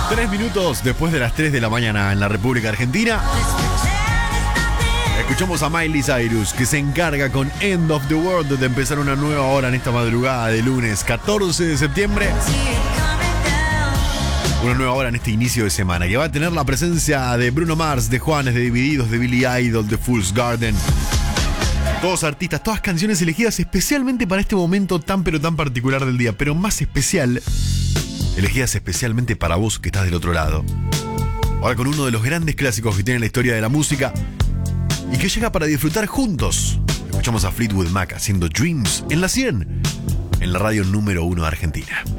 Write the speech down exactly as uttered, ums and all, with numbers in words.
Tres minutos después de las tres de la mañana en la República Argentina, escuchamos a Miley Cyrus, que se encarga con End of the World de empezar una nueva hora en esta madrugada de lunes catorce de septiembre. Una nueva hora en este inicio de semana que va a tener la presencia de Bruno Mars, de Juanes, de Divididos, de Billy Idol, de Fool's Garden. Todos artistas, todas canciones elegidas especialmente para este momento tan pero tan particular del día, pero más especial, elegidas especialmente para vos que estás del otro lado. Ahora con uno de los grandes clásicos que tiene la historia de la música y que llega para disfrutar juntos. Escuchamos a Fleetwood Mac haciendo Dreams en la cien, en la radio número uno de Argentina.